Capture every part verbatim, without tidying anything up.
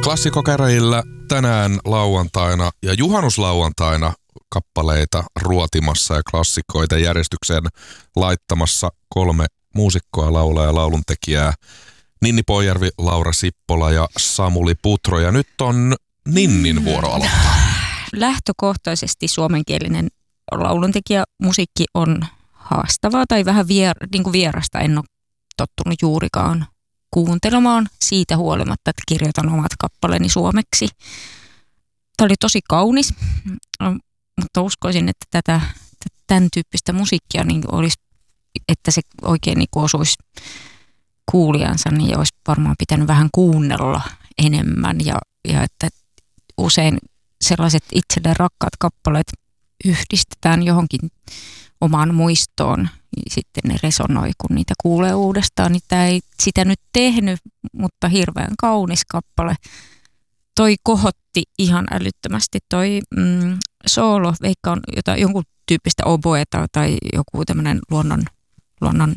Klassikkokäräjillä tänään lauantaina ja juhannuslauantaina kappaleita ruotimassa ja klassikoita järjestykseen laittamassa kolme muusikkoa, laulaa ja lauluntekijää. Ninni Poijärvi, Laura Sippola ja Samuli Putro. Ja nyt on Ninnin vuoro aloittaa. Lähtökohtaisesti suomenkielinen lauluntekijä musiikki on haastavaa tai vähän vier, niin kuin vierasta. En ole tottunut juurikaan kuuntelemaan siitä huolimatta, että kirjoitan omat kappaleeni suomeksi. Tämä oli tosi kaunis, mutta uskoisin, että tätä, tämän tyyppistä musiikkia niin olisi, että se oikein niin kuin osuisi kuulijansa, niin olisi varmaan pitänyt vähän kuunnella enemmän. Ja, ja että usein sellaiset itselle rakkaat kappaleet yhdistetään johonkin omaan muistoon. Sitten ne resonoi, kun niitä kuulee uudestaan. Niin tämä ei sitä nyt tehnyt, mutta hirveän kaunis kappale. Toi kohotti ihan älyttömästi. Toi mm, soolo, veikka on jotain, jonkun tyyppistä oboeta tai joku tämmöinen luonnon, luonnon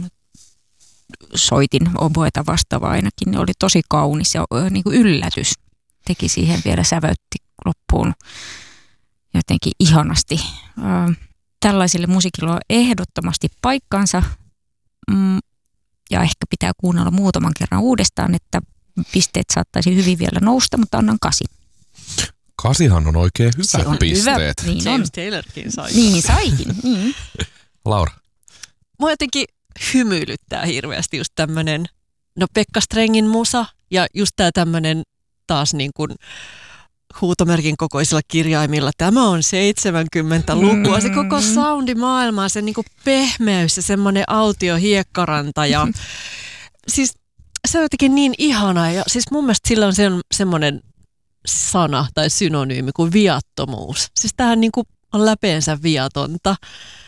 soitin oboeta vastaava ainakin. Ne oli tosi kaunis ja niin kuin yllätys. Teki siihen vielä, säväytti loppuun jotenkin ihanasti. Tällaisille musiikilla on ehdottomasti paikkansa mm, ja ehkä pitää kuunnella muutaman kerran uudestaan, että pisteet saattaisi hyvin vielä nousta, mutta annan kasi. Kasihan on oikein hyvät on pisteet. Hyvä, niin James on. Taylorkin sai. Niin saikin. Niin. Laura. Mua jotenkin hymyilyttää hirveästi just tämmönen, no Pekka Strengin musa ja just tää tämmönen taas niin kuin huutomerkin kokoisilla kirjaimilla. Tämä on seitsemänkymmentälukua. Se koko soundimaailma, se niinku pehmeys ja semmoinen autiohiekkaranta. Ja siis se on jotenkin niin ihana. Ja siis mun mielestä sillä on se, semmoinen sana tai synonyymi kuin viattomuus. Siis tämähän niinku on läpeensä viatonta.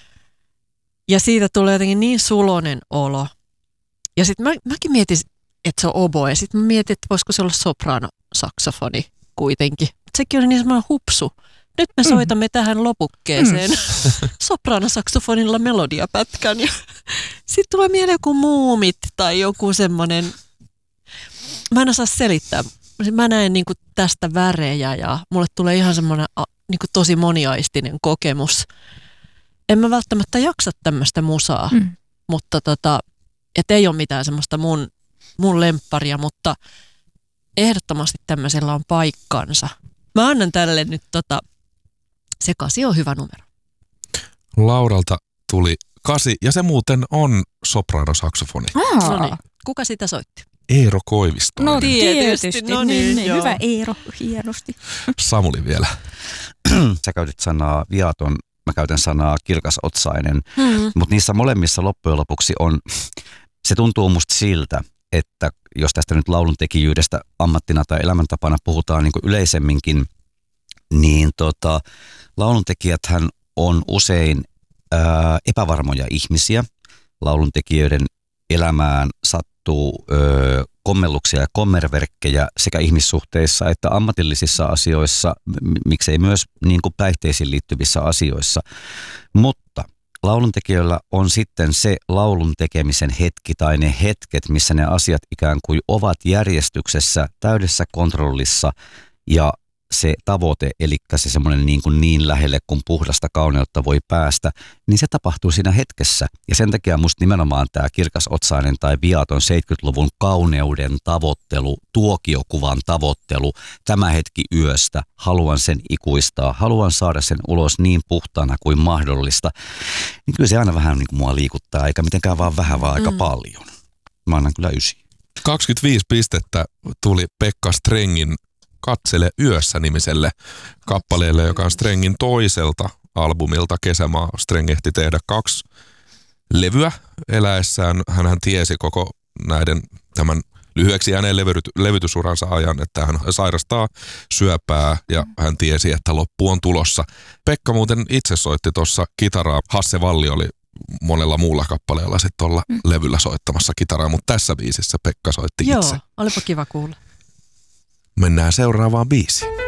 Ja siitä tulee jotenkin niin sulonen olo. Ja sitten mä, mäkin mietin, että se on oboe. Sitten mä mietin, että voisiko se olla soprano-saksofoni kuitenkin. Sekin oli niin semmoinen hupsu. Nyt me soitamme mm. tähän lopukkeeseen mm. sopranosaksofonilla melodiapätkän. Sitten tulee mieleen joku Muumit tai joku semmoinen. Mä en osaa selittää. Mä näen niinku tästä värejä ja mulle tulee ihan semmoinen niinku tosi moniaistinen kokemus. En mä välttämättä jaksa tämmöistä musaa, mm. mutta tota, et ei ole mitään semmoista mun, mun lempparia, mutta ehdottomasti tämmöisellä on paikkansa. Mä annan tälle nyt tota, se kasi on hyvä numero. Lauralta tuli kasi ja se muuten on sopranosaksofoni. No niin, kuka sitä soitti? Eero Koivistoinen. No tietysti, tietysti. No niin, niin, joo. Hyvä Eero, hienosti. Samuli vielä. Sä käytit sanaa viaton, mä käytän sanaa kirkasotsainen, hmm. mutta niissä molemmissa loppujen lopuksi on, se tuntuu musta siltä, että jos tästä nyt lauluntekijyydestä ammattina tai elämäntapana puhutaan niin kuin yleisemminkin, niin tota, lauluntekijäthän on usein ää, epävarmoja ihmisiä. Lauluntekijöiden elämään sattuu ö, kommelluksia ja kommerverkkejä sekä ihmissuhteissa että ammatillisissa asioissa, m- miksei myös niin kuin päihteisiin liittyvissä asioissa. Mutta lauluntekijöillä on sitten se laulun tekemisen hetki tai ne hetket, missä ne asiat ikään kuin ovat järjestyksessä, täydessä kontrollissa ja se tavoite, eli se semmoinen niin, kuin niin lähelle kuin puhdasta kauneutta voi päästä, niin se tapahtuu siinä hetkessä. Ja sen takia musta nimenomaan tämä kirkasotsainen tai viaton seitsemänkymmentäluvun kauneuden tavoittelu, tuokiokuvan tavoittelu, tämä hetki yöstä, haluan sen ikuistaa, haluan saada sen ulos niin puhtaana kuin mahdollista, niin kyllä se aina vähän niin kuin mua liikuttaa, eikä mitenkään vaan vähän, vaan aika mm. paljon. Mä annan kyllä ysi. kaksikymmentäviisi pistettä tuli Pekka Strengin Katsele yössä -nimiselle kappaleelle, joka on Strengin toiselta albumilta Kesämaa. Streng ehti tehdä kaksi levyä eläessään. Hänhän tiesi koko näiden tämän lyhyeksi jääneen levyty, levytysuransa ajan, että hän sairastaa syöpää ja hän tiesi, että loppu on tulossa. Pekka muuten itse soitti tuossa kitaraa. Hasse Valli oli monella muulla kappaleella sitten tuolla mm. levyllä soittamassa kitaraa, mutta tässä biisissä Pekka soitti Joo, itse. Joo, olipa kiva kuulla. Mennään seuraavaan biisiin.